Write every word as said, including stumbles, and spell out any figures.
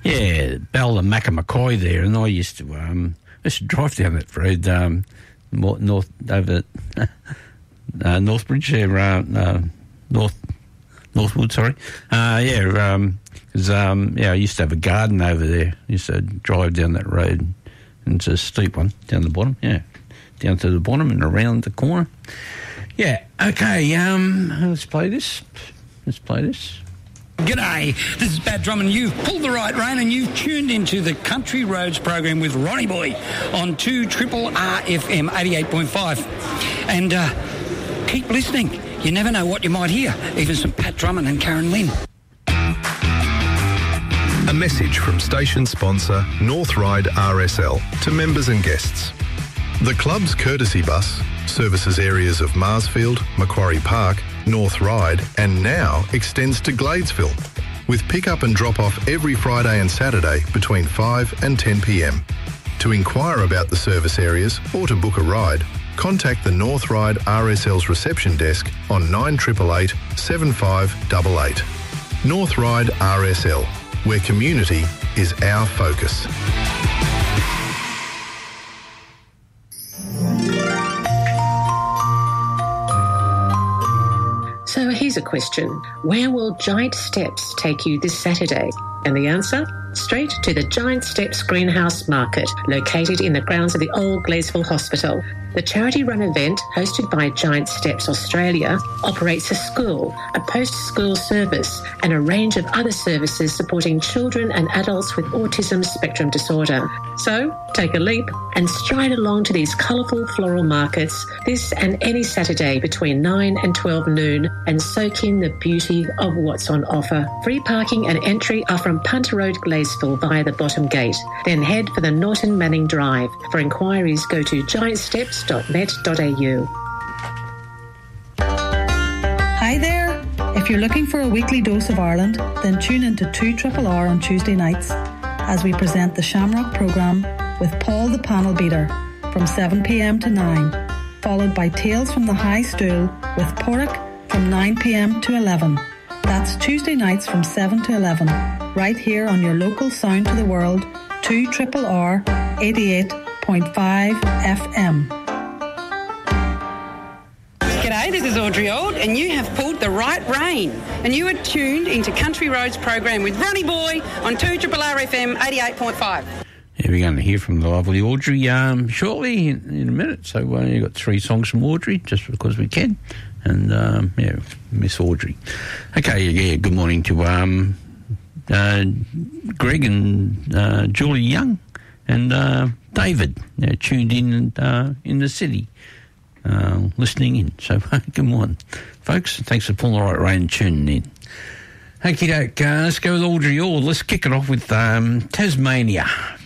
Yeah, Bell and Macamacoy there, and I used to, um, I used to drive down that road, um, north, over, uh, Northbridge there, uh, uh, North, Northwood, sorry. Uh, yeah, um, cause, um, yeah, I used to have a garden over there. I used to drive down that road, and it's a steep one, down the bottom, yeah. Down to the bottom and around the corner. Yeah, okay, um, let's play this. Let's play this. G'day, this is Pat Drummond. You've pulled the right rein and you've tuned into the Country Roads program with Ronnie Boy on two Triple R F M eighty-eight point five. And uh, keep listening. You never know what you might hear. Even some Pat Drummond and Karen Lynn. A message from station sponsor North Ride R S L to members and guests. The club's courtesy bus services areas of Marsfield, Macquarie Park, North Ryde and now extends to Gladesville with pick-up and drop-off every Friday and Saturday between five and ten p m. To inquire about the service areas or to book a ride, contact the North Ryde R S L's reception desk on nine eight eight, eight seven five eight eight. North Ryde R S L, where community is our focus. So here's a question. Where will Giant Steps take you this Saturday? And the answer? Straight to the Giant Steps Greenhouse Market, located in the grounds of the old Gladesville Hospital. The charity-run event, hosted by Giant Steps Australia, operates a school, a post-school service, and a range of other services supporting children and adults with autism spectrum disorder. So, take a leap and stride along to these colourful floral markets this and any Saturday between nine and twelve noon and soak in the beauty of what's on offer. Free parking and entry are from Punter Road, Gladesville via the bottom gate. Then head for the Norton Manning Drive. For inquiries, go to giant steps dot net dot a u. Hi there. If you're looking for a weekly dose of Ireland, then tune into two Triple R on Tuesday nights as we present the Shamrock programme with Paul the Panel Beater from seven p m to nine, followed by Tales from the High Stool with Porrick from nine p m to eleven. That's Tuesday nights from seven to eleven, right here on your local Sound to the World, two Triple R eighty-eight point five F M. G'day, this is Audrey Old, and you have pulled the right rein, and you are tuned into Country Roads program with Ronnie Boy on two Triple R F M eighty-eight point five. Yeah, we're going to hear from the lovely Audrey um, shortly in, in a minute. So uh, you've got three songs from Audrey, just because we can. And, um, yeah, Miss Audrey. Okay, yeah, good morning to um, uh, Greg and uh, Julie Young and uh, David, you know, tuned in uh, in the city, uh, listening in. So, good morning, folks. Thanks for pulling the right rein and tuning in. Okie doke, uh, let's go with Audrey Ord. Let's kick it off with um, Tasmania